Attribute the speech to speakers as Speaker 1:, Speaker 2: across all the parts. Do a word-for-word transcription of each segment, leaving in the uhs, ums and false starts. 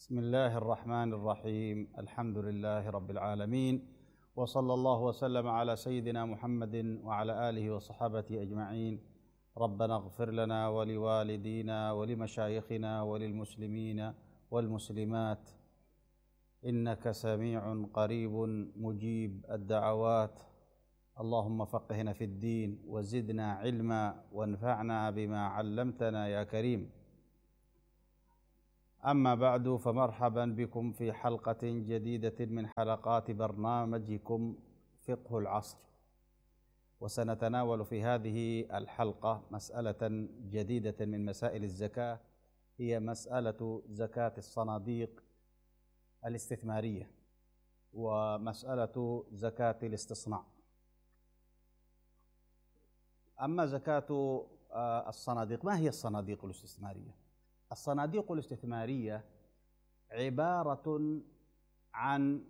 Speaker 1: بسم الله الرحمن الرحيم. الحمد لله رب العالمين، وصلى الله وسلم على سيدنا محمد وعلى آله وصحابته أجمعين. ربنا اغفر لنا ولوالدينا ولمشايخنا وللمسلمين والمسلمات، إنك سميع قريب مجيب الدعوات. اللهم فقهنا في الدين وزدنا علما وانفعنا بما علمتنا يا كريم. أما بعد، فمرحبا بكم في حلقة جديدة من حلقات برنامجكم فقه العصر، وسنتناول في هذه الحلقة مسألة جديدة من مسائل الزكاة، هي مسألة زكاة الصناديق الاستثمارية ومسألة زكاة الاستصناع. أما زكاة الصناديق، ما هي الصناديق الاستثمارية؟ الصناديق الاستثمارية عبارة عن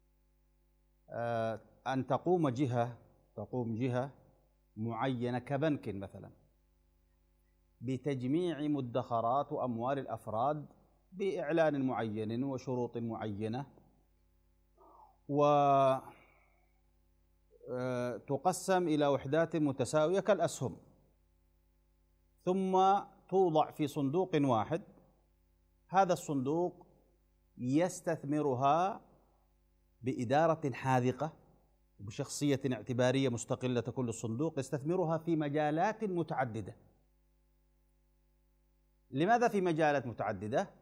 Speaker 1: أن تقوم جهة تقوم جهة معينة كبنك مثلا بتجميع مدخرات وأموال الأفراد بإعلان معين وشروط معينة، وتقسم إلى وحدات متساوية كالأسهم، ثم توضع في صندوق واحد. هذا الصندوق يستثمرها بإدارة حاذقة وبشخصية اعتبارية مستقلة. كل الصندوق يستثمرها في مجالات متعددة. لماذا في مجالات متعددة؟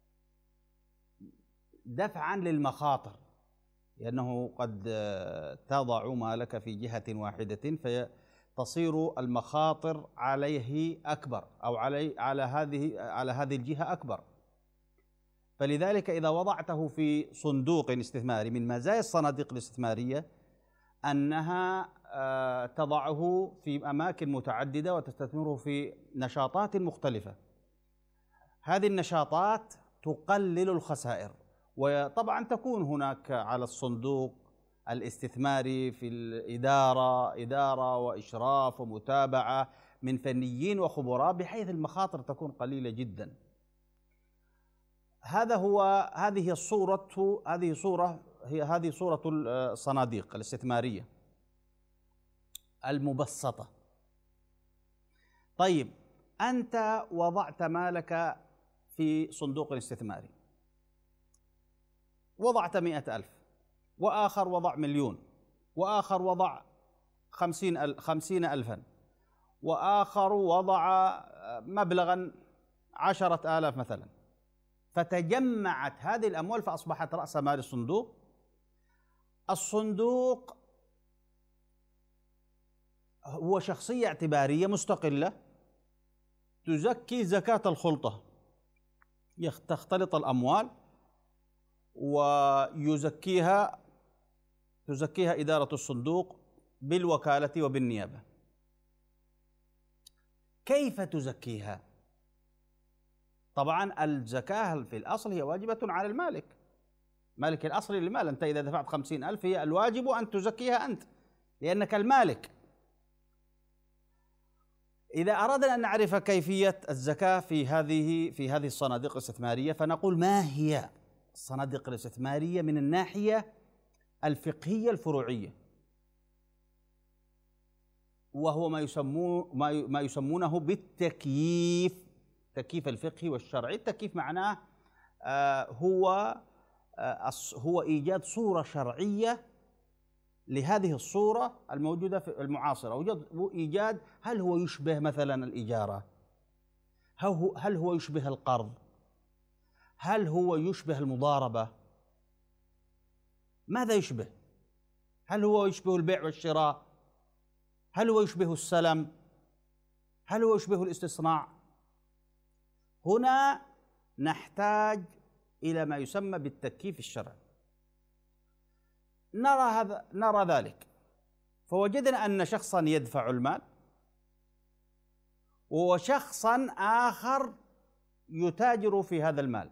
Speaker 1: دفعا للمخاطر، لأنه قد تضع مالك في جهة واحدة فتصير المخاطر عليه أكبر، أو علي على هذه على هذه الجهة أكبر. فلذلك إذا وضعته في صندوق استثماري، من مزايا الصناديق الاستثمارية أنها تضعه في أماكن متعددة وتستثمره في نشاطات مختلفة. هذه النشاطات تقلل الخسائر، وطبعا تكون هناك على الصندوق الاستثماري في الإدارة إدارة وإشراف ومتابعة من فنيين وخبراء، بحيث المخاطر تكون قليلة جدا. هذا هو هذه الصورة هذه صورة هي هذه صورة الصناديق الاستثمارية المبسطة. طيب، أنت وضعت مالك في صندوق استثماري، وضعت مئة ألف، وآخر وضع مليون، وآخر وضع خمسين, أل خمسين ألفا، وآخر وضع مبلغا عشرة آلاف مثلا. فتجمعت هذه الأموال فأصبحت رأس مال الصندوق. الصندوق هو شخصية اعتبارية مستقلة تزكي زكاة الخلطة، تختلط الأموال ويزكيها تزكيها إدارة الصندوق بالوكالة وبالنيابة. كيف تزكيها؟ طبعا الزكاة في الأصل هي واجبة على المالك، مالك الأصلي للمال. أنت إذا دفعت خمسين ألف هي الواجب أن تزكيها أنت، لأنك المالك. إذا أردنا أن نعرف كيفية الزكاة في هذه في هذه الصناديق الاستثمارية، فنقول ما هي الصناديق الاستثمارية من الناحية الفقهية الفروعية، وهو ما يسمونه ما يسمونه بالتكييف، التكييف الفقهي والشرعي. التكييف معناه آه هو آه هو إيجاد صورة شرعية لهذه الصورة الموجودة في المعاصرة، إيجاد هل هو يشبه مثلا الإجارة، هل هو يشبه القرض، هل هو يشبه المضاربة، ماذا يشبه؟ هل هو يشبه البيع والشراء؟ هل هو يشبه السلم؟ هل هو يشبه الاستصناع؟ هنا نحتاج إلى ما يسمى بالتكييف الشرعي. نرى هذا نرى ذلك، فوجدنا أن شخصا يدفع المال وشخصا آخر يتاجر في هذا المال.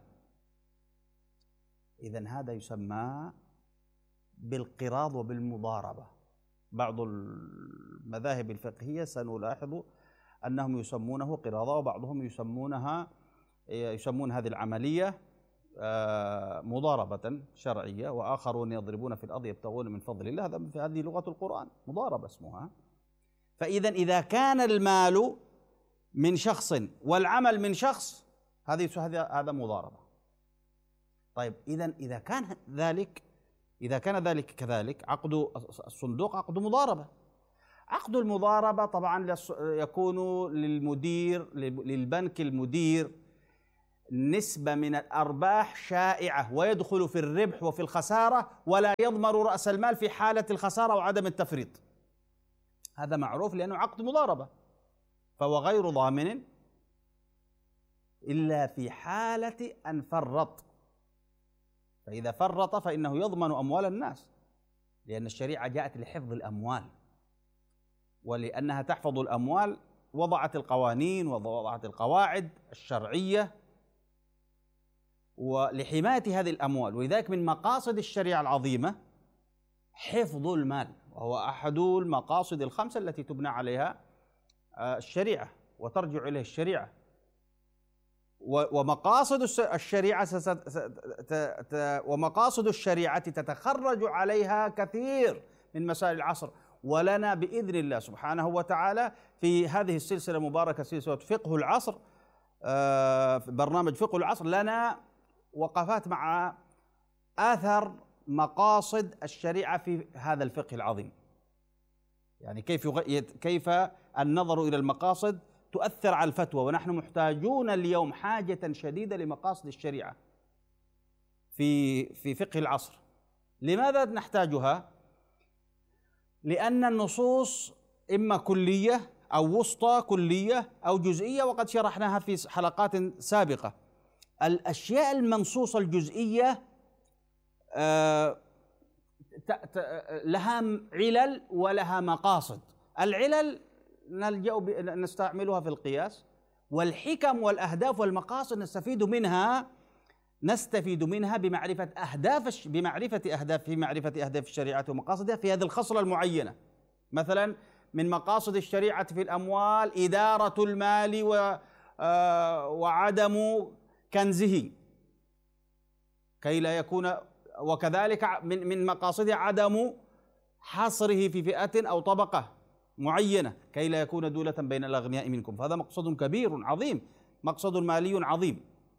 Speaker 1: إذن هذا يسمى بالقراض وبالمضاربة. بعض المذاهب الفقهية سنلاحظ أنهم يسمونه قراضة، وبعضهم يسمونها يسمون هذه العملية مضاربة شرعية، وآخرون يضربون في الأرض يبتغون من فضل الله، هذا في هذه لغة القرآن، مضاربة اسمها. فإذا إذا كان المال من شخص والعمل من شخص، هذه هذا مضاربة. طيب إذا إذا كان ذلك إذا كان ذلك كذلك، عقد الصندوق عقد مضاربة. عقد المضاربة طبعا يكون للمدير للبنك المدير نسبة من الأرباح شائعة، ويدخل في الربح وفي الخسارة، ولا يضمن رأس المال في حالة الخسارة وعدم التفريط. هذا معروف لأنه عقد مضاربة، فهو غير ضامن إلا في حالة أن فرط. فإذا فرط فإنه يضمن أموال الناس، لأن الشريعة جاءت لحفظ الأموال، ولأنها تحفظ الأموال وضعت القوانين ووضعت القواعد الشرعية ولحماية هذه الأموال. ولذلك من مقاصد الشريعة العظيمة حفظ المال، وهو أحد المقاصد الخمسة التي تبنى عليها الشريعة وترجع إليه الشريعة. ومقاصد الشريعة ومقاصد الشريعة تتخرج عليها كثير من مسائل العصر، ولنا بإذن الله سبحانه وتعالى في هذه السلسلة المباركة، سلسلة فقه العصر، برنامج فقه العصر، لنا وقفات مع آثر مقاصد الشريعة في هذا الفقه العظيم. يعني كيف كيف النظر إلى المقاصد تؤثر على الفتوى، ونحن محتاجون اليوم حاجة شديدة لمقاصد الشريعة في في فقه العصر. لماذا نحتاجها؟ لأن النصوص إما كلية أو وسطى كلية أو جزئية، وقد شرحناها في حلقات سابقة. الأشياء المنصوصة الجزئية لها علل ولها مقاصد. العلل نلجأ نستعملها في القياس، والحكم والأهداف والمقاصد نستفيد منها نستفيد منها بمعرفة أهداف بمعرفة أهداف في معرفة أهداف الشريعة ومقاصدها في هذه الخصلة المعينة. مثلا من مقاصد الشريعة في الأموال إدارة المال و وعدم كنزه كي لا يكون، وكذلك من من مقاصدها عدم حصره في فئة أو طبقة معينة كي لا يكون دولة بين الأغنياء منكم، فهذا مقصد كبير عظيم، مقصد مالي عظيم.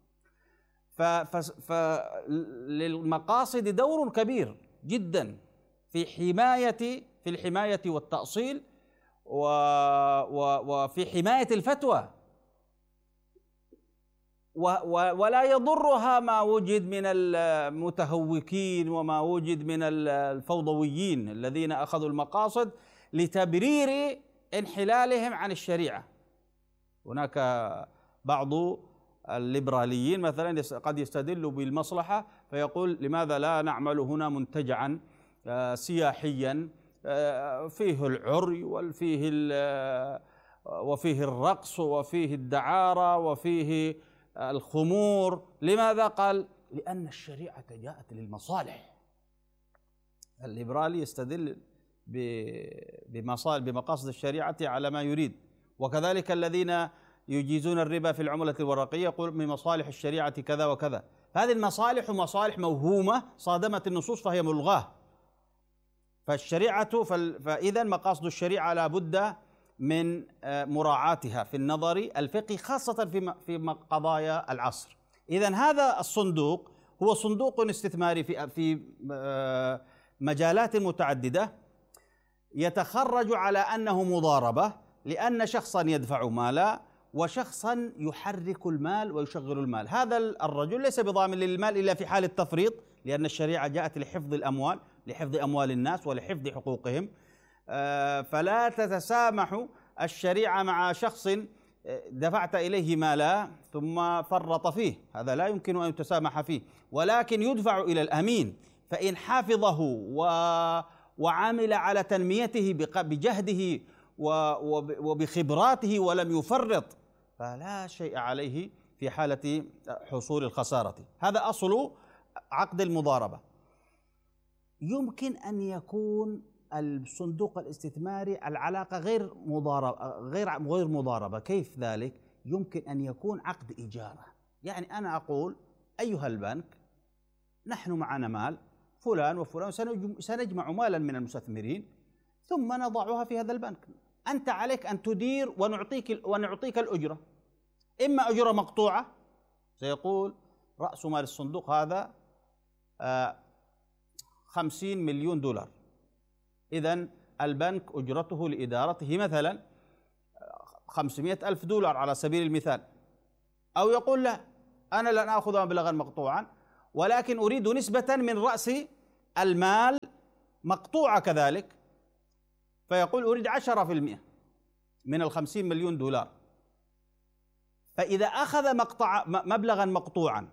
Speaker 1: فللمقاصد دور كبير جدا في حماية في الحماية والتأصيل وفي حماية الفتوى، ولا يضرها ما وجد من المتهوكين وما وجد من الفوضويين الذين أخذوا المقاصد لتبرير انحلالهم عن الشريعة. هناك بعض الليبراليين مثلا قد يستدل بالمصلحة فيقول لماذا لا نعمل هنا منتجعا سياحيا فيه العري وفيه وفيه الرقص وفيه الدعارة وفيه الخمور. لماذا؟ قال لأن الشريعة جاءت للمصالح. الليبرالي يستدل بمقاصد الشريعة على ما يريد، وكذلك الذين يجيزون الربا في العملة الورقية يقول من مصالح الشريعة كذا وكذا. هذه المصالح مصالح موهومة صادمت النصوص فهي ملغاة. فالشريعة فإذا مقاصد الشريعة لا بد من مراعاتها في النظر الفقهي خاصة في في قضايا العصر. إذن هذا الصندوق هو صندوق استثماري في في مجالات متعددة، يتخرج على أنه مضاربة، لأن شخصا يدفع مالا وشخصا يحرك المال ويشغل المال. هذا الرجل ليس بضامن للمال إلا في حال التفريط، لأن الشريعة جاءت لحفظ الأموال لحفظ أموال الناس ولحفظ حقوقهم. فلا تتسامح الشريعة مع شخص دفعت إليه مالا ثم فرط فيه، هذا لا يمكن أن يتسامح فيه، ولكن يدفع إلى الأمين، فإن حافظه وعمل على تنميته بجهده وبخبراته ولم يفرط فلا شيء عليه في حالة حصول الخسارة. هذا أصل عقد المضاربة. يمكن أن يكون الصندوق الاستثماري العلاقة غير مضاربة غير غير مضاربة. كيف ذلك؟ يمكن أن يكون عقد إجارة. يعني أنا أقول أيها البنك، نحن معنا مال فلان وفلان، سنجمع مالا من المستثمرين ثم نضعها في هذا البنك، أنت عليك أن تدير ونعطيك ونعطيك الأجرة، إما أجرة مقطوعة، سيقول رأس مال الصندوق هذا خمسين مليون دولار، إذن البنك أجرته لإدارته مثلا خمسمائة ألف دولار على سبيل المثال، أو يقول لا، أنا لن آخذ مبلغا مقطوعا ولكن أريد نسبة من رأس المال مقطوعة كذلك، فيقول أريد عشرة في المئة من الخمسين مليون دولار. فإذا أخذ مقطع مبلغا مقطوعا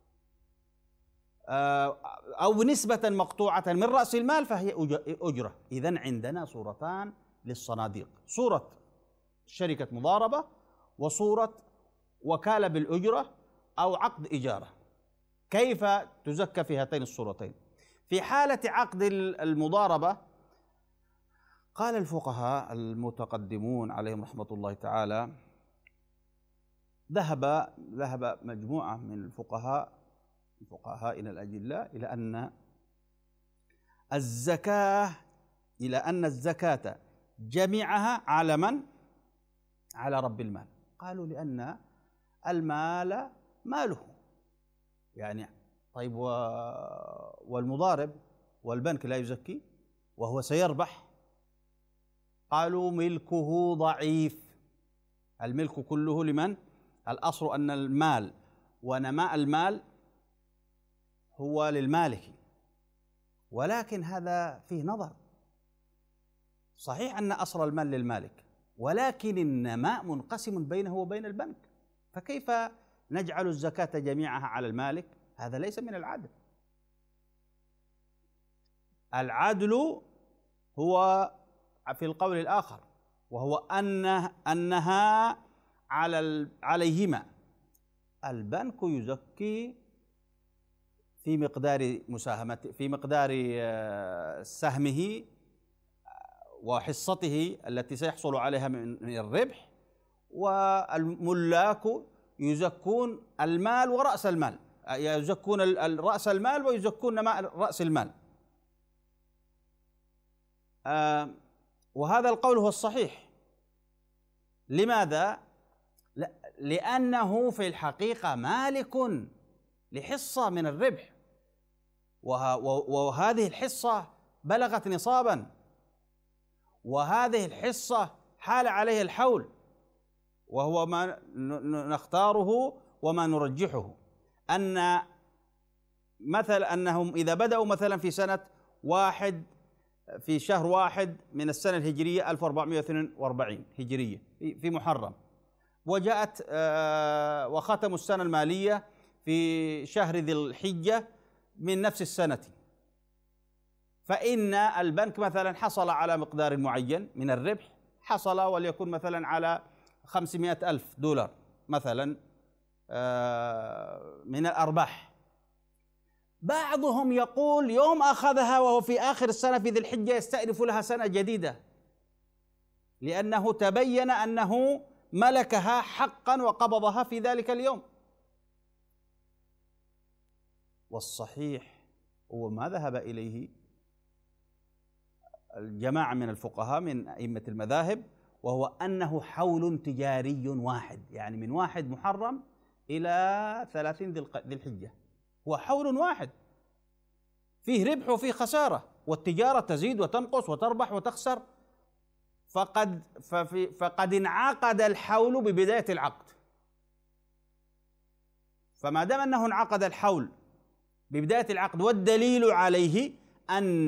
Speaker 1: أو نسبة مقطوعة من رأس المال فهي أجرة. إذن عندنا صورتان للصناديق، صورة شركة مضاربة وصورة وكالة بالأجرة أو عقد إجارة. كيف تزكى في هاتين الصورتين؟ في حالة عقد المضاربة قال الفقهاء المتقدمون عليهم رحمة الله تعالى، ذهب ذهب مجموعة من الفقهاء فقهائنا الأجلاء إلى أن الزكاة إلى أن الزكاة جميعها على من؟ على رب المال. قالوا لأن المال ماله، يعني طيب والمضارب والبنك لا يزكي وهو سيربح؟ قالوا ملكه ضعيف، الملك كله لمن؟ الأصل أن المال ونماء المال هو للمالك، ولكن هذا فيه نظر. صحيح أن أصل المال للمالك، ولكن النماء منقسم بينه وبين البنك، فكيف نجعل الزكاة جميعها على المالك؟ هذا ليس من العدل. العدل هو في القول الآخر، وهو أن أنها على عليهما. البنك يزكي في مقدار مساهمته، في مقدار سهمه وحصته التي سيحصل عليها من الربح، والملاك يزكون المال ورأس المال، يزكون رأس المال ويزكون نماء رأس المال. وهذا القول هو الصحيح. لماذا؟ لأنه في الحقيقة مالك لحصة من الربح، وهذه الحصة بلغت نصابا، وهذه الحصة حال عليه الحول، وهو ما نختاره وما نرجحه، أن مثل أنهم إذا بدأوا مثلا في سنة واحد في شهر واحد من السنة الهجرية ألف وأربعمائة واثنين وأربعين هجرية في محرم، وجاءت وختموا السنة المالية في شهر ذي الحجة من نفس السنة، فإن البنك مثلا حصل على مقدار معين من الربح، حصل وليكن مثلا على خمسمائة ألف دولار مثلا من الأرباح. بعضهم يقول يوم أخذها وهو في آخر السنة في ذي الحجة يستأنف لها سنة جديدة، لأنه تبين أنه ملكها حقا وقبضها في ذلك اليوم. والصحيح هو ما ذهب إليه الجماعة من الفقهاء من أئمة المذاهب، وهو أنه حول تجاري واحد، يعني من واحد محرم إلى ثلاثين ذي الحجة، هو حول واحد فيه ربح وفيه خسارة، والتجارة تزيد وتنقص وتربح وتخسر، فقد ففي فقد انعقد الحول ببداية العقد. فما دام أنه انعقد الحول ببداية العقد، والدليل عليه أن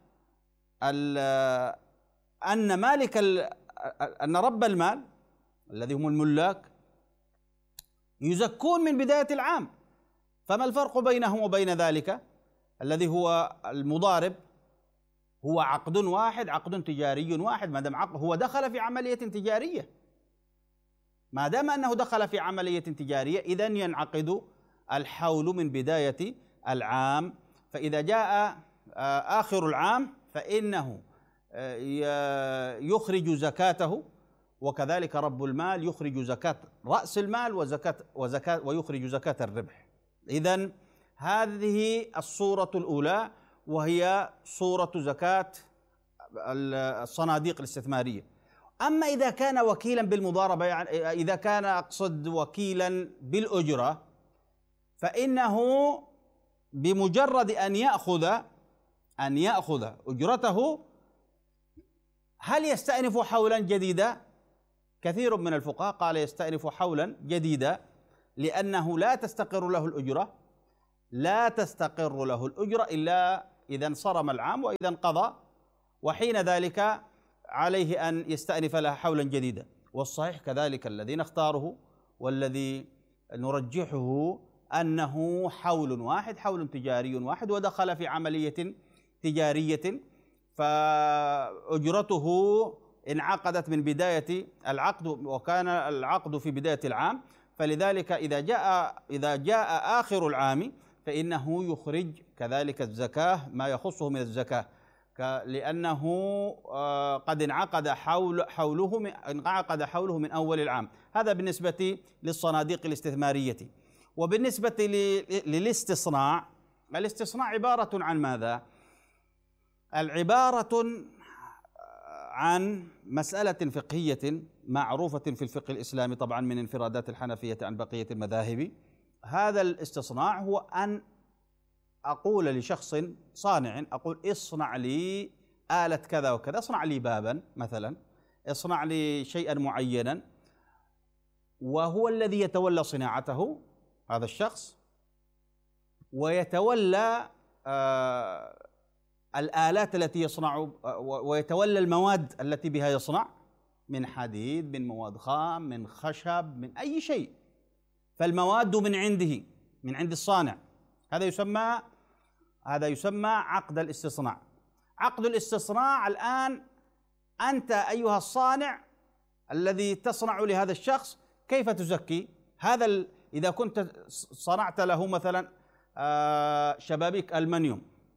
Speaker 1: أن مالك أن رب المال الذي هم الملاك يزكون من بداية العام، فما الفرق بينهم وبين ذلك الذي هو المضارب؟ هو عقد واحد، عقد تجاري واحد، ما دام عقد هو دخل في عملية تجارية، ما دام أنه دخل في عملية تجارية إذن ينعقد الحول من بداية العام. فإذا جاء آخر العام فإنه يخرج زكاته، وكذلك رب المال يخرج زكاة رأس المال وزكاة وزكاة ويخرج زكاة الربح. إذن هذه الصورة الأولى، وهي صورة زكاة الصناديق الاستثمارية. أما إذا كان وكيلا بالمضاربة، يعني إذا كان أقصد وكيلا بالأجرة، فإنه بمجرد أن يأخذ أن يأخذ أجرته هل يستأنف حولا جديدا؟ كثير من الفقهاء قال يستأنف حولا جديدا، لأنه لا تستقر له الأجرة لا تستقر له الأجرة إلا إذا انصرم العام وإذا انقضى، وحين ذلك عليه أن يستأنف لها حولا جديدا. والصحيح كذلك الذي نختاره والذي نرجحه أنه حول واحد، حول تجاري واحد، ودخل في عملية تجارية، فأجرته انعقدت من بداية العقد، وكان العقد في بداية العام، فلذلك إذا جاء إذا جاء آخر العام فإنه يخرج كذلك الزكاة ما يخصه من الزكاة، لأنه قد انعقد حول حوله انعقد حوله من أول العام. هذا بالنسبة للصناديق الاستثمارية. وبالنسبة للاستصناع، الاستصناع عبارة عن ماذا؟ العبارة عن مسألة فقهية معروفة في الفقه الإسلامي طبعا من انفرادات الحنفية عن بقية المذاهب. هذا الاستصناع هو أن أقول لشخص صانع، أقول اصنع لي آلة كذا وكذا، اصنع لي بابا مثلا، اصنع لي شيئا معينا، وهو الذي يتولى صناعته هذا الشخص، ويتولى آه الآلات التي يصنع، ويتولى المواد التي بها يصنع، من حديد، من مواد خام، من خشب، من أي شيء، فالمواد من عنده، من عند الصانع. هذا يسمى هذا يسمى عقد الاستصناع. عقد الاستصناع الآن أنت أيها الصانع الذي تصنع لهذا الشخص كيف تزكي هذا ال... إذا كنت صنعت له مثلا شبابيك ألمنيوم،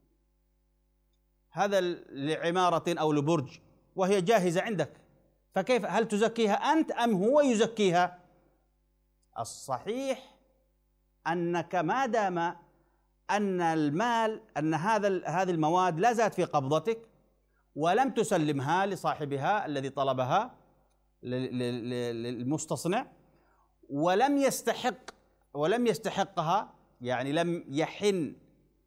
Speaker 1: هذا لعمارة أو لبرج وهي جاهزة عندك، فكيف هل تزكيها أنت أم هو يزكيها؟ الصحيح أنك ما دام أن المال أن هذا هذه المواد لا زالت في قبضتك ولم تسلمها لصاحبها الذي طلبها للمستصنع، ولم يستحق ولم يستحقها، يعني لم يحن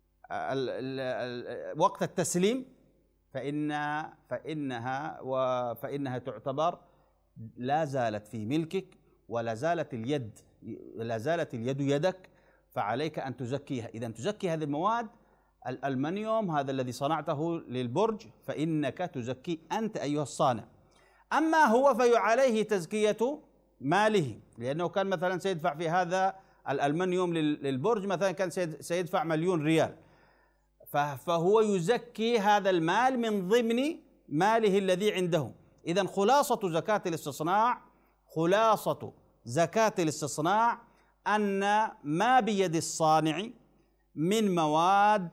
Speaker 1: وقت التسليم، فإن فإنها وفإنها تعتبر لا زالت في ملكك، ولا زالت اليد لا زالت اليد يدك، فعليك أن تزكيها. إذا تزكي هذه المواد، الألمنيوم هذا الذي صنعته للبرج، فإنك تزكي أنت أيها الصانع. أما هو فعليه تزكية ماله، لأنه كان مثلا سيدفع في هذا الألمنيوم للبرج مثلا كان سيدفع مليون ريال، فهو يزكي هذا المال من ضمن ماله الذي عنده. إذن خلاصة زكاة الاستصناع خلاصة زكاة الاستصناع أن ما بيد الصانع من مواد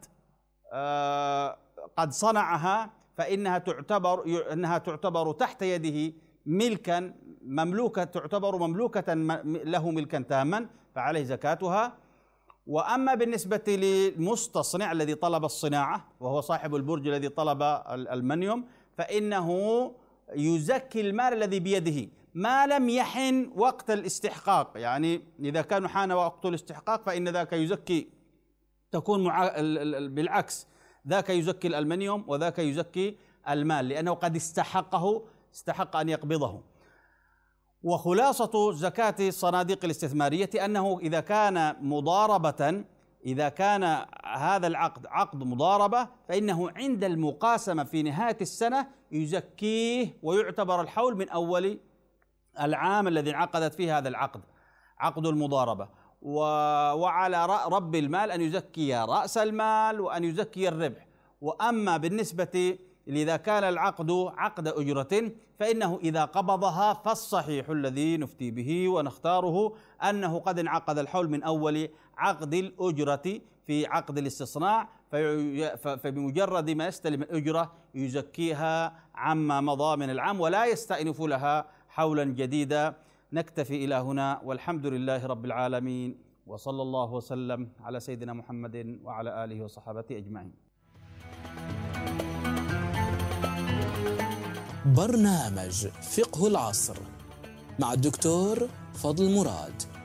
Speaker 1: آه قد صنعها فإنها تعتبر إنها تعتبر تحت يده ملكا مملوكة، تعتبر مملوكة له ملكا تاما، فعليه زكاتها. وأما بالنسبة للمستصنع الذي طلب الصناعة وهو صاحب البرج الذي طلب الألمنيوم، فإنه يزكي المال الذي بيده ما لم يحن وقت الاستحقاق. يعني إذا كان حان وقت الاستحقاق فإن ذاك يزكي، تكون مع بالعكس، ذاك يزكي الألمنيوم وذاك يزكي المال، لأنه قد استحقه استحق أن يقبضه. وخلاصة زكاة الصناديق الاستثمارية أنه إذا كان مضاربة إذا كان هذا العقد عقد مضاربة فإنه عند المقاسمة في نهاية السنة يزكيه، ويعتبر الحول من أول العام الذي انعقدت فيه هذا العقد، عقد المضاربة. وعلى رب المال أن يزكي رأس المال وأن يزكي الربح. وأما بالنسبة إذا كان العقد عقد أجرة فإنه إذا قبضها، فالصحيح الذي نفتي به ونختاره أنه قد انعقد الحول من أول عقد الأجرة في عقد الاستصناع، فبمجرد ما يستلم الأجرة يزكيها عما مضى من العام ولا يستأنف لها حولا جديدا. نكتفي إلى هنا، والحمد لله رب العالمين. وصلى الله وسلم على سيدنا محمد وعلى آله وصحبه أجمعين.
Speaker 2: برنامج فقه العصر مع الدكتور فضل مراد.